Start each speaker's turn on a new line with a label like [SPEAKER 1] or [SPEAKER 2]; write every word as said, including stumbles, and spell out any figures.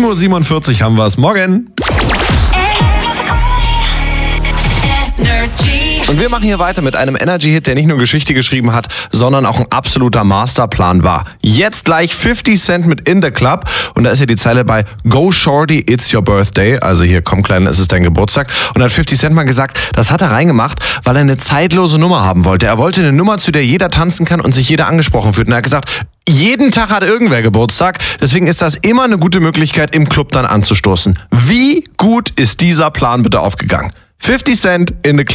[SPEAKER 1] sieben Uhr siebenundvierzig haben wir es. Morgen. Und wir machen hier weiter mit einem Energy-Hit, der nicht nur Geschichte geschrieben hat, sondern auch ein absoluter Masterplan war. Jetzt gleich fifty Cent mit In the Club. Und da ist ja die Zeile bei Go Shorty, it's your birthday. Also hier, komm Kleine, es ist dein Geburtstag. Und da hat fifty Cent mal gesagt, das hat er reingemacht, weil er eine zeitlose Nummer haben wollte. Er wollte eine Nummer, zu der jeder tanzen kann und sich jeder angesprochen fühlt. Und er hat gesagt, jeden Tag hat irgendwer Geburtstag. Deswegen ist das immer eine gute Möglichkeit, im Club dann anzustoßen. Wie gut ist dieser Plan bitte aufgegangen? fifty Cent in the Club.